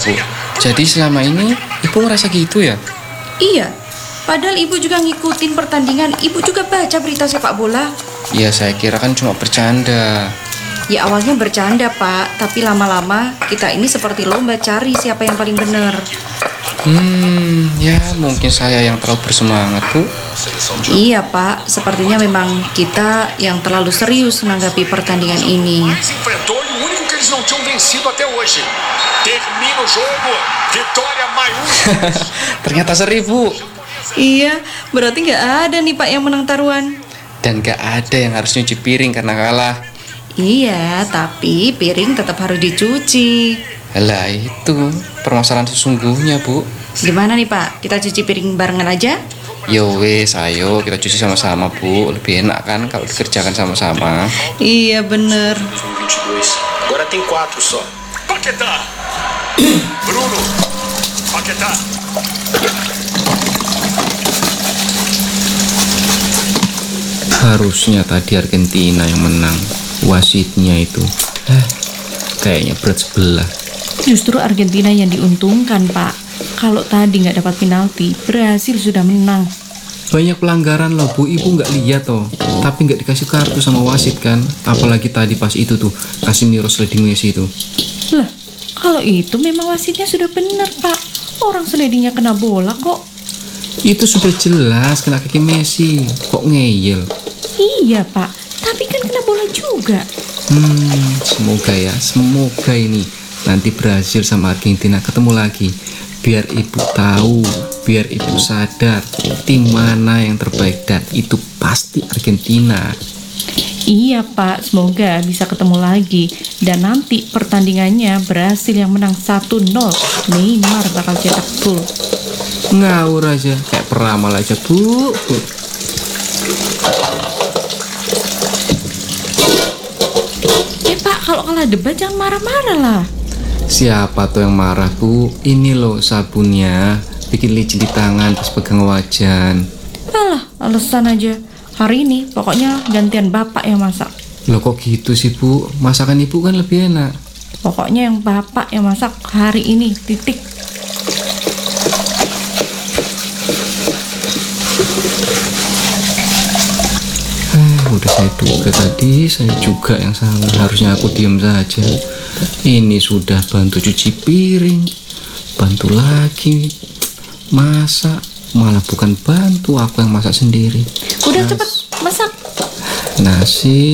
Bu. Jadi selama ini Ibu ngerasa gitu ya? Iya, padahal ibu juga ngikutin pertandingan. Ibu juga baca berita sepak bola. Ya saya kira kan cuma bercanda. Ya awalnya bercanda Pak, tapi lama-lama kita ini seperti lomba cari siapa yang paling benar. Ya mungkin saya yang terlalu bersemangat, Bu. Iya Pak, sepertinya memang kita yang terlalu serius menanggapi pertandingan ini. Mas enfrentou e o único que eles não tinham vencido até hoje. Termina o jogo, vitória maiúscula. Ternyata seri, Bu. Iya, berarti nggak ada nih Pak yang menang taruhan. Dan gak ada yang harus nyuci piring karena kalah. Iya, tapi piring tetap harus dicuci. Lah itu permasalahan sesungguhnya, Bu. Gimana nih Pak, kita cuci piring barengan aja? Yo wes, ayo kita cuci sama-sama, Bu. Lebih enak kan kalau dikerjakan sama-sama. Iya bener. 22. Agora tem 4 só. Paquetá. Bruno. Paquetá. Harusnya tadi Argentina yang menang. Wasitnya itu kayaknya berat sebelah. Justru Argentina yang diuntungkan Pak. Kalau tadi nggak dapat penalti, Brasil sudah menang. Banyak pelanggaran loh, Bu. Ibu nggak lihat toh. Tapi nggak dikasih kartu sama wasit kan. Apalagi tadi pas itu tuh Casemiro sliding Messi itu. Lah, kalau itu memang wasitnya sudah benar Pak. Orang slidingnya kena bola kok. Itu sudah jelas kena kaki Messi. Kok ngeyel? Iya Pak, tapi kan kena bola juga. Semoga ini nanti Brasil sama Argentina ketemu lagi. Biar ibu tahu, biar ibu sadar tim mana yang terbaik, dan itu pasti Argentina. Iya Pak, semoga bisa ketemu lagi. Dan nanti pertandingannya Brasil yang menang 1-0. Neymar bakal cetak gol. Ngawur aja, kayak peramal aja, Bu. Pak, kalau kalah debat jangan marah-marah lah. Siapa tuh yang marah, Bu? Ini loh sabunnya, bikin licin di tangan pas pegang wajan. Alah, alasan aja. Hari ini pokoknya gantian bapak yang masak. Loh kok gitu sih, Bu? Masakan ibu kan lebih enak. Pokoknya yang bapak yang masak hari ini, titik. Udah saya duga tadi, saya juga yang salah. Harusnya aku diam saja. Ini sudah bantu cuci piring, bantu lagi masak, malah bukan bantu, aku yang masak sendiri. Udah cepet masak. Nasi